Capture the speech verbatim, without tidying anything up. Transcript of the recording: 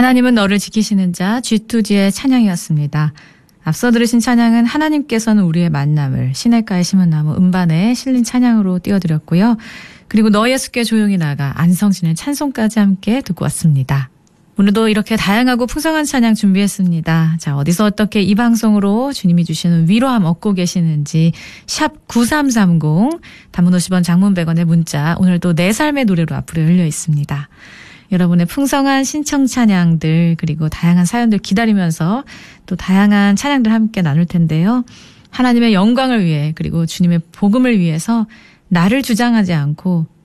하나님은 너를 지키시는 자 지투지의 찬양이었습니다. 앞서 들으신 찬양은 하나님께서는 우리의 만남을 시냇가에 심은 나무 음반에 실린 찬양으로 띄워드렸고요. 그리고 너 예수께 조용히 나가 안성신의 찬송까지 함께 듣고 왔습니다. 오늘도 이렇게 다양하고 풍성한 찬양 준비했습니다. 자, 어디서 어떻게 이 방송으로 주님이 주시는 위로함 얻고 계시는지 샵 구삼삼공 단문 오십 원 장문 백 원의 문자 오늘도 내 삶의 노래로 앞으로 열려 있습니다. 여러분의 풍성한 신청 찬양들 그리고 다양한 사연들 기다리면서 또 다양한 찬양들 함께 나눌 텐데요. 하나님의 영광을 위해 그리고 주님의 복음을 위해서 나를 주장하지 않고